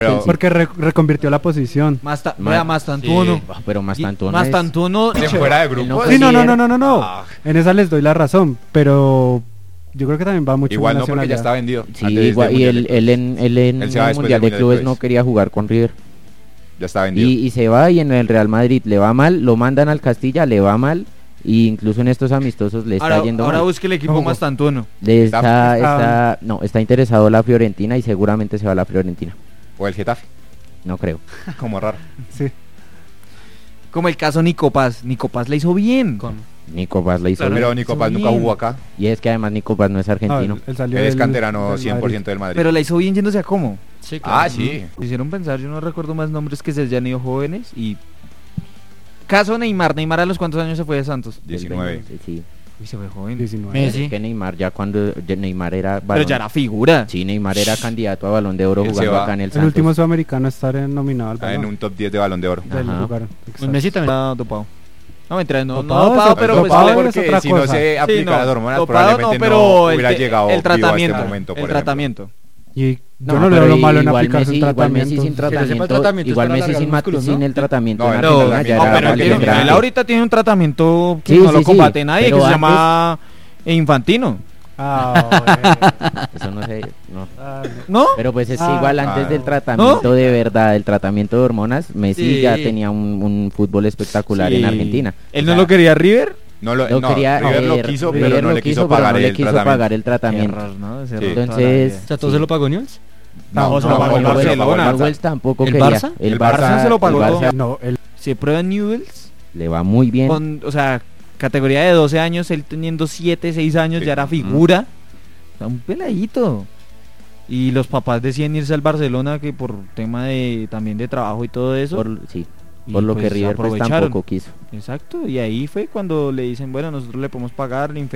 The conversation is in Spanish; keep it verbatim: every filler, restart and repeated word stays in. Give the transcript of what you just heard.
Pero, porque re- reconvirtió la posición. Más ta- Ma- vea, más tantuno. Sí, pero más Y- tantuno Más es- tantuno. ¿de fuera de grupo? no Sí, no, no, no, no, no, no. Ah. En esa les doy la razón, pero yo creo que también va mucho Igual en no, porque ya nacionalidad. está vendido. Sí, antes del igual, y Mundial él, de él en, él en Él se va el después Mundial del de Mundial Clubes de no Clubes. quería jugar con River. Clubes. Ya está vendido. Y, y se va y en el Real Madrid le va mal, lo mandan al Castilla, le va mal. Y incluso en estos amistosos le está Ahora, yendo ahora mal. busque el equipo Ojo. más tantuno. Le Está- está, está- está, no, está interesado la Fiorentina y seguramente se va a la Fiorentina. O el Getafe, No creo. como raro. Sí. Como el caso Nico Paz. Nico Paz le hizo bien. Nico Paz le hizo Claro. bien. Pero Nico Paz Hizo nunca bien. jugó acá. Y es que además Nico Paz no es No, argentino. él, él salió Él es del- canterano del cien por ciento del Madrid. Pero la hizo bien yéndose a cómo. Sí, Ah, sí. Me hicieron pensar, yo no recuerdo más nombres que se hayan ido jóvenes. Y. Caso Neymar. Neymar, ¿a los cuántos años se fue de Santos? diecinueve. Sí, sí. Uy, se fue joven. diecinueve. Messi. Es que Neymar ya cuando ya Neymar era Pero balón- ya era figura. Sí, Neymar era candidato a Balón de Oro Él se jugando va. acá en el El Santos. último sudamericano a estar en- nominado al Está en balón. un top diez de Balón de Oro. Del Ajá. lugar, Pues exacto. Messi también. Está dopado. No, mentira, no, no Dopado, dopado, eso- pero Pero pues, dopado sale- es porque otra si no cosa. se Sí, aplica no, las hormonas, dopado probablemente no, pero no el, hubiera te- llegado el vivo a este tratamiento. momento, por el ejemplo. tratamiento. Y yo No, no, le pero veo lo malo en igual aplicarse Messi, un igual Messi tratamiento. sin sepa el tratamiento, tratamiento es igual para Messi alargar sin, los mat- músculos, sin ¿no? el tratamiento No, en no, Argentina no, ya no, era pero para él que tiene- le él entrara. Él ahorita tiene un tratamiento que Sí, no sí, lo sí, combate nadie, que pero se llama Infantino. Ah, Eso no sé, no. bueno. ¿No? Pero pues es que Ah, igual antes ah. del tratamiento de verdad, el tratamiento de hormonas, Messi Sí. ya tenía un, un fútbol espectacular Sí. en Argentina. ¿Él O no sea, lo quería River? No lo, Lo no, quería, River lo eh, quiso, River pero no lo le quiso quiso, pero pagar no le el quiso tratamiento. pagar el tratamiento. Error, ¿no? Ese Sí. error toda la Entonces, vida. O sea, ¿todo sí. se lo pagó Newell's? No, No, no, se lo pagó el no, no, Barcelona. no, El Wells tampoco ¿El quería. Barça? El El Barça, Barça se lo pagó el todo. Barça No, el, Se prueba en Newell's le va muy bien. con, o sea, categoría de doce años, él teniendo siete, seis años, Sí. ya era figura. O sea, un peladito. Y los papás decían irse al Barcelona que por tema de también de trabajo y todo eso. Por, sí, y por lo que pues River pues, aprovecharon. tampoco quiso. Exacto, y ahí fue cuando le dicen, bueno, nosotros le podemos pagar, le